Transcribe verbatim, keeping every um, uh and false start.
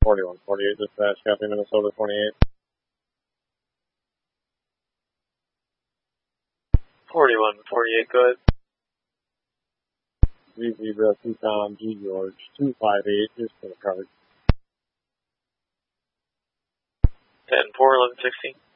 forty-one forty-eight dispatch, copy Minnesota twenty-eight. forty-one forty-eight, go ahead. G Zebra, two Tom, G George, two five eight, is for the card. ten four, eleven sixteen.